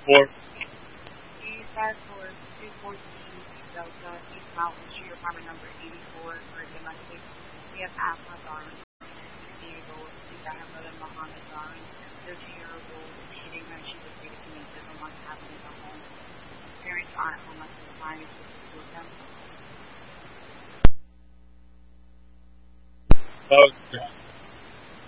4. He's back for 214 Delta East Mountain Street, apartment number 84 for domestic. We have asthma on 68 old. We got her mother Mohammed on 13-year-old. She didn't know she was ready to make different what's happening at home. Parents aren't home at the time to support them. Okay.